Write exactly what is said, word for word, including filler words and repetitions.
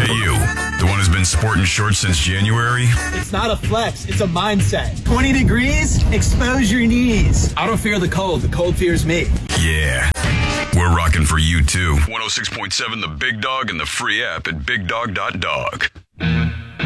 Hey, you. The one who's been sporting shorts since January? It's not a flex. It's a mindset. twenty degrees, expose your knees. I don't fear the cold. The cold fears me. Yeah. We're rocking for you, too. one oh six point seven The Big Dog and the free app at big dog dot dog.